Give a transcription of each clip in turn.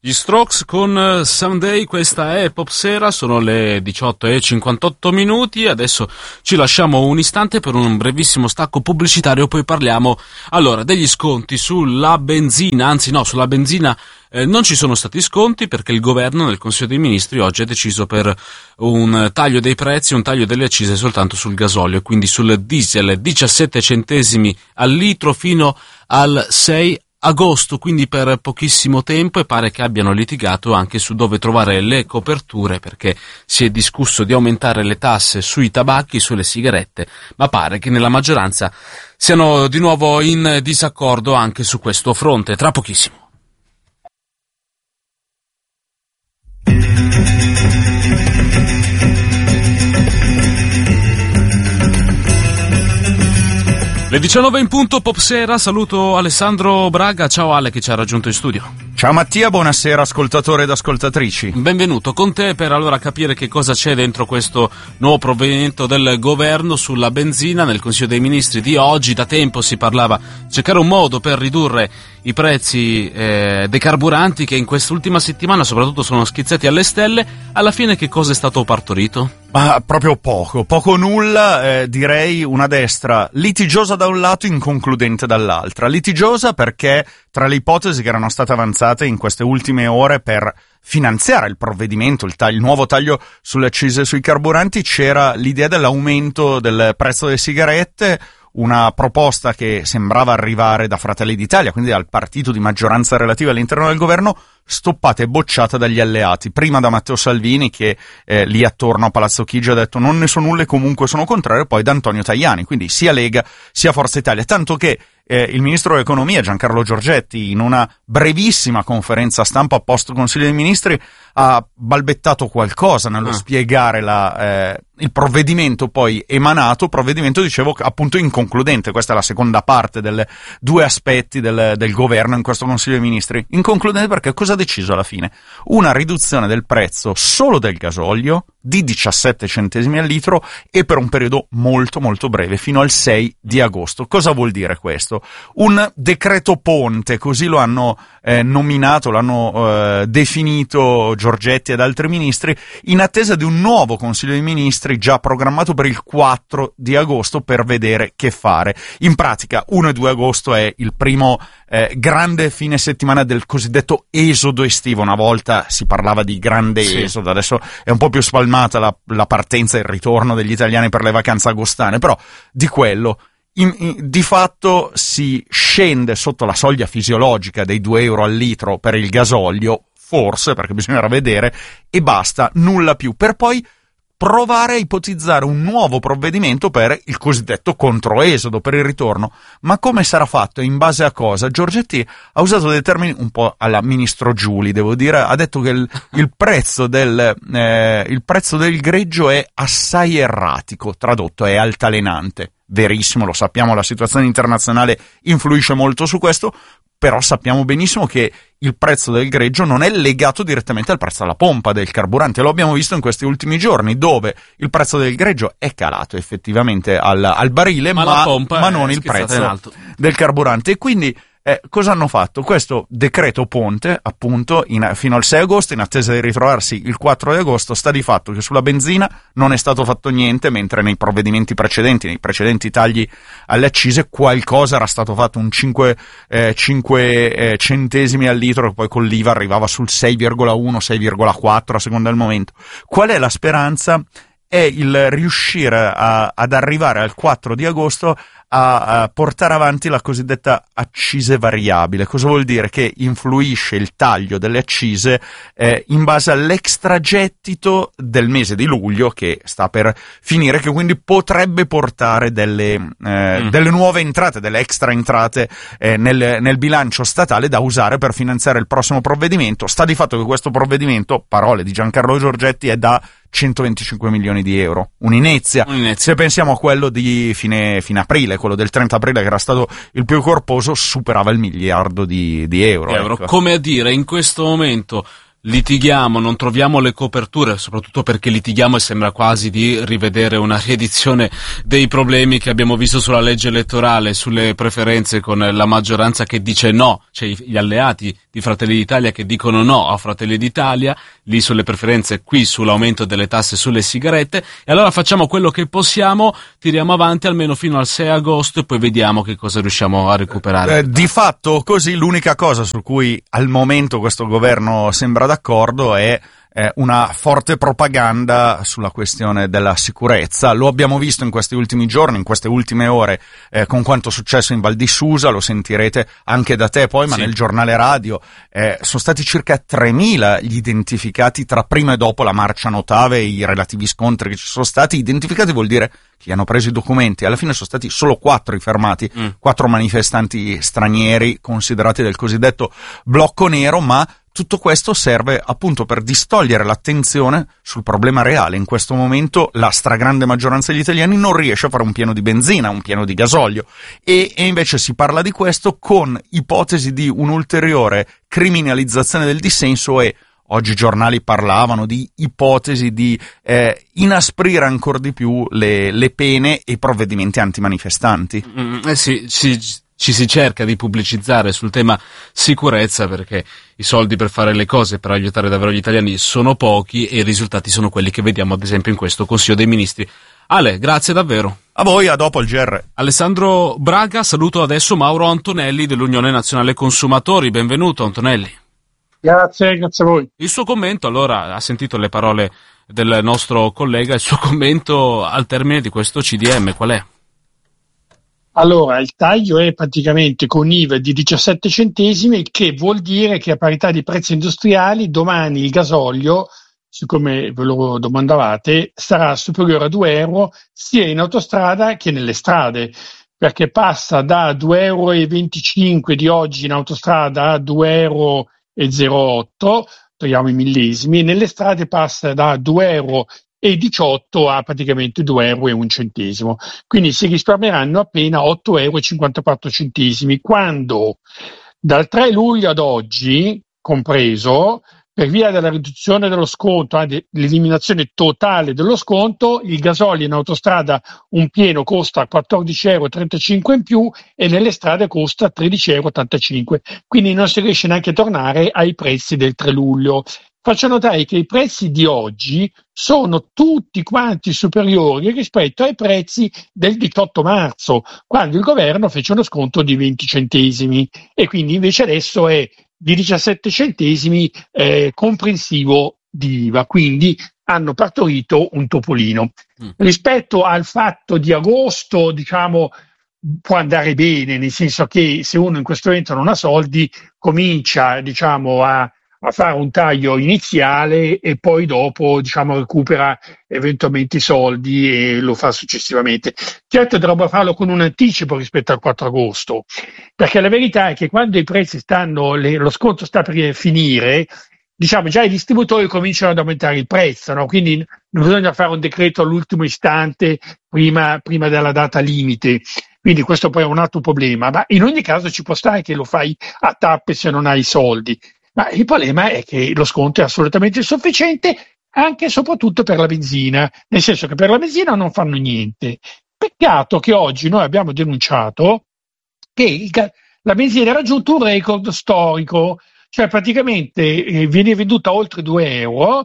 Gli Strokes con Someday, questa è Pop Sera, sono le 18:58. Adesso ci lasciamo un istante per un brevissimo stacco pubblicitario, poi parliamo allora degli sconti sulla benzina, anzi no, sulla benzina non ci sono stati sconti perché il governo nel Consiglio dei Ministri oggi ha deciso per un taglio dei prezzi, un taglio delle accise soltanto sul gasolio, quindi sul diesel 17 centesimi al litro fino al 6 agosto, quindi per pochissimo tempo, e pare che abbiano litigato anche su dove trovare le coperture, perché si è discusso di aumentare le tasse sui tabacchi, sulle sigarette, ma pare che nella maggioranza siano di nuovo in disaccordo anche su questo fronte. Tra pochissimo. Le 19 in punto, Pop Sera, saluto Alessandro Braga, ciao Ale che ci ha raggiunto in studio. Ciao Mattia, buonasera ascoltatori ed ascoltatrici. Benvenuto con te per allora capire che cosa c'è dentro questo nuovo provvedimento del governo sulla benzina. Nel Consiglio dei Ministri di oggi da tempo si parlava di cercare un modo per ridurre i prezzi dei carburanti che in quest'ultima settimana soprattutto sono schizzati alle stelle. Alla fine che cosa è stato partorito? Ma proprio poco nulla, direi una destra litigiosa da un lato, inconcludente dall'altra. Litigiosa perché tra le ipotesi che erano state avanzate in queste ultime ore per finanziare il provvedimento, il nuovo taglio sulle accise sui carburanti, c'era l'idea dell'aumento del prezzo delle sigarette, una proposta che sembrava arrivare da Fratelli d'Italia, quindi dal partito di maggioranza relativa all'interno del governo, stoppata e bocciata dagli alleati, prima da Matteo Salvini che lì attorno a Palazzo Chigi ha detto non ne so nulla e comunque sono contrario, e poi da Antonio Tajani, quindi sia Lega sia Forza Italia, tanto che il ministro dell'economia Giancarlo Giorgetti in una brevissima conferenza stampa post Consiglio dei Ministri ha balbettato qualcosa nello spiegare il provvedimento poi emanato, provvedimento dicevo appunto inconcludente. Questa è la seconda parte delle due aspetti del governo in questo Consiglio dei Ministri. Inconcludente perché cosa ha deciso alla fine? Una riduzione del prezzo solo del gasolio di 17 centesimi al litro e per un periodo molto molto breve, fino al 6 di agosto. Cosa vuol dire questo? Un decreto ponte, così lo hanno nominato, l'hanno definito Giorgetti ed altri ministri, in attesa di un nuovo Consiglio dei Ministri già programmato per il 4 di agosto per vedere che fare. In pratica 1 e 2 agosto è il primo grande fine settimana del cosiddetto esodo estivo. Una volta si parlava di grande esodo, adesso è un po' più spalmata la partenza e il ritorno degli italiani per le vacanze agostane, però di quello di fatto si scende sotto la soglia fisiologica dei 2 euro al litro per il gasolio, forse, perché bisognerà vedere, e basta, nulla più, per poi provare a ipotizzare un nuovo provvedimento per il cosiddetto controesodo, per il ritorno. Ma come sarà fatto e in base a cosa? Giorgetti ha usato dei termini un po' alla ministro Giuli, devo dire, ha detto che il prezzo del greggio è assai erratico, tradotto è altalenante. Verissimo, lo sappiamo, la situazione internazionale influisce molto su questo, però sappiamo benissimo che il prezzo del greggio non è legato direttamente al prezzo alla pompa del carburante. Lo abbiamo visto in questi ultimi giorni, dove il prezzo del greggio è calato effettivamente al barile, ma non il prezzo del carburante. E quindi cosa hanno fatto? Questo decreto ponte, appunto, fino al 6 agosto, in attesa di ritrovarsi il 4 di agosto, sta di fatto che sulla benzina non è stato fatto niente, mentre nei provvedimenti precedenti, nei precedenti tagli alle accise, qualcosa era stato fatto, un 5 centesimi al litro, che poi con l'IVA arrivava sul 6,1, 6,4 a seconda del momento. Qual è la speranza? È il riuscire ad arrivare al 4 di agosto a portare avanti la cosiddetta accise variabile. Cosa vuol dire? Che influisce il taglio delle accise in base all'extragettito del mese di luglio che sta per finire, che quindi potrebbe portare delle nuove entrate, delle extra entrate nel bilancio statale da usare per finanziare il prossimo provvedimento. Sta di fatto che questo provvedimento, parole di Giancarlo Giorgetti, è da 125 milioni di euro, un'inezia. Se pensiamo a quello di fine aprile, quello del 30 aprile che era stato il più corposo, superava il miliardo di euro. Ecco. Come a dire, in questo momento litighiamo, non troviamo le coperture, soprattutto perché litighiamo e sembra quasi di rivedere una riedizione dei problemi che abbiamo visto sulla legge elettorale, sulle preferenze, con la maggioranza che dice no, cioè gli alleati di Fratelli d'Italia che dicono no a Fratelli d'Italia, lì sulle preferenze, qui sull'aumento delle tasse sulle sigarette, e allora facciamo quello che possiamo, tiriamo avanti almeno fino al 6 agosto e poi vediamo che cosa riusciamo a recuperare. Di fatto così l'unica cosa su cui al momento questo governo sembra d'accordo è una forte propaganda sulla questione della sicurezza. Lo abbiamo visto in questi ultimi giorni, in queste ultime ore, con quanto è successo in Val di Susa, lo sentirete anche da te poi, ma sì, nel giornale radio sono stati circa 3.000 gli identificati tra prima e dopo la marcia Notave e i relativi scontri che ci sono stati. Identificati vuol dire che hanno preso i documenti, alla fine sono stati solo 4 i fermati, 4 manifestanti stranieri considerati del cosiddetto blocco nero, ma tutto questo serve appunto per distogliere l'attenzione sul problema reale. In questo momento la stragrande maggioranza degli italiani non riesce a fare un pieno di benzina, un pieno di gasolio, e invece si parla di questo con ipotesi di un'ulteriore criminalizzazione del dissenso, e oggi i giornali parlavano di ipotesi di inasprire ancora di più le pene e i provvedimenti antimanifestanti. Sì, ci si cerca di pubblicizzare sul tema sicurezza, perché i soldi per fare le cose, per aiutare davvero gli italiani, sono pochi e i risultati sono quelli che vediamo ad esempio in questo Consiglio dei Ministri. Ale, grazie davvero. A voi, a dopo il GR. Alessandro Braga, saluto adesso Mauro Antonelli dell'Unione Nazionale Consumatori. Benvenuto Antonelli. Grazie a voi. Il suo commento, allora, ha sentito le parole del nostro collega, il suo commento al termine di questo CDM qual è? Allora, il taglio è praticamente con IVA di 17 centesimi, che vuol dire che a parità di prezzi industriali domani il gasolio, siccome ve lo domandavate, sarà superiore a 2 euro sia in autostrada che nelle strade, perché passa da 2,25 euro di oggi in autostrada a 2,08 euro, togliamo i millesimi, e nelle strade passa da 2,18 euro a praticamente 2,01 euro. Quindi si risparmieranno appena 8,54 euro, quando dal 3 luglio ad oggi, compreso, per via della riduzione dello sconto, l'eliminazione totale dello sconto, il gasolio in autostrada un pieno costa 14,35 euro in più e nelle strade costa 13,85 euro. Quindi non si riesce neanche a tornare ai prezzi del 3 luglio. Faccio notare che i prezzi di oggi sono tutti quanti superiori rispetto ai prezzi del 18 marzo, quando il governo fece uno sconto di 20 centesimi e quindi invece adesso è di 17 centesimi comprensivo di IVA, quindi hanno partorito un topolino. Rispetto al fatto di agosto, diciamo, può andare bene, nel senso che se uno in questo momento non ha soldi, comincia, diciamo, a fare un taglio iniziale e poi dopo, diciamo, recupera eventualmente i soldi e lo fa successivamente. Certo dovrebbe farlo con un anticipo rispetto al 4 agosto, perché la verità è che quando i prezzi lo sconto sta per finire, diciamo già i distributori cominciano ad aumentare il prezzo, no? Quindi non bisogna fare un decreto all'ultimo istante prima della data limite. Quindi questo poi è un altro problema, ma in ogni caso ci può stare che lo fai a tappe se non hai i soldi. Ma il problema è che lo sconto è assolutamente insufficiente anche e soprattutto per la benzina, nel senso che per la benzina non fanno niente. Peccato che oggi noi abbiamo denunciato che la benzina ha raggiunto un record storico, cioè praticamente viene venduta a oltre 2 euro,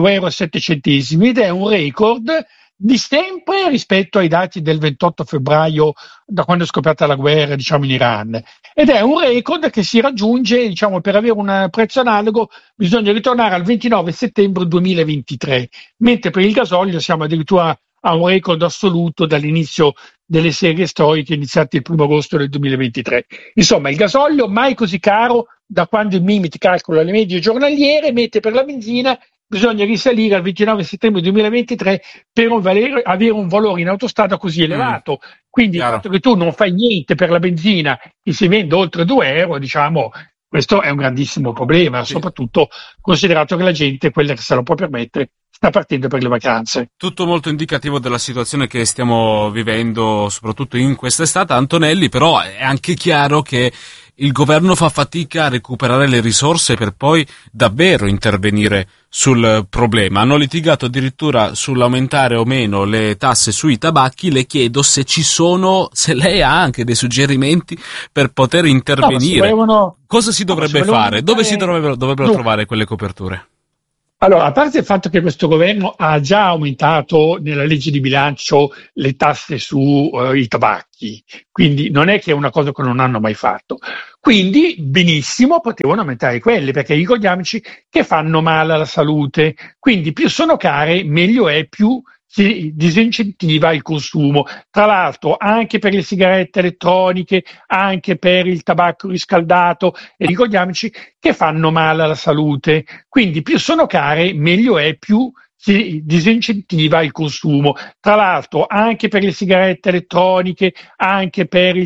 2,07 euro, ed è un record di sempre rispetto ai dati del 28 febbraio, da quando è scoppiata la guerra, diciamo, in Iran. Ed è un record che si raggiunge, diciamo, per avere un prezzo analogo bisogna ritornare al 29 settembre 2023, mentre per il gasolio siamo addirittura a un record assoluto dall'inizio delle serie storiche iniziate il 1 agosto del 2023. Insomma, il gasolio mai così caro da quando il Mimit calcola le medie giornaliere, mentre per la benzina bisogna risalire al 29 settembre 2023 per avere un valore in autostrada così elevato. Quindi il fatto che tu non fai niente per la benzina e si vende oltre 2 euro, diciamo, questo è un grandissimo problema, soprattutto considerato che la gente, quella che se lo può permettere, sta partendo per le vacanze. Tutto molto indicativo della situazione che stiamo vivendo, soprattutto in quest'estate, Antonelli, però è anche chiaro che il governo fa fatica a recuperare le risorse per poi davvero intervenire sul problema. Hanno litigato addirittura sull'aumentare o meno le tasse sui tabacchi. Le chiedo se lei ha anche dei suggerimenti per poter intervenire. Cosa si dovrebbe fare? Dove si dovrebbero trovare quelle coperture? Allora, a parte il fatto che questo governo ha già aumentato nella legge di bilancio le tasse sui tabacchi, quindi non è che è una cosa che non hanno mai fatto. Quindi benissimo potevano aumentare quelle, perché ricordiamoci che fanno male alla salute, quindi più sono care meglio è, più si disincentiva il consumo. Tra l'altro anche per le sigarette elettroniche, anche per il tabacco riscaldato, e ricordiamoci che fanno male alla salute, quindi più sono care meglio è, più si disincentiva il consumo. Tra l'altro anche per le sigarette elettroniche, anche per il